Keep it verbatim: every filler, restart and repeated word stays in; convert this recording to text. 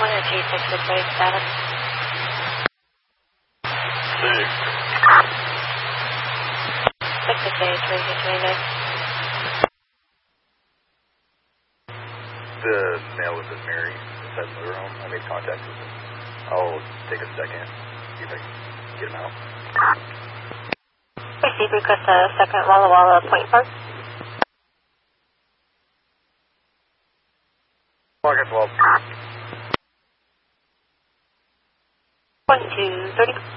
one or two six six eight status. Six. Six six eight three six three nine. The male with his Mary inside the room. I made contact with him. I'll take a second. See if I can get him out. Receive request a second Walla Walla Point Park. Pocket twelve. One two thirty.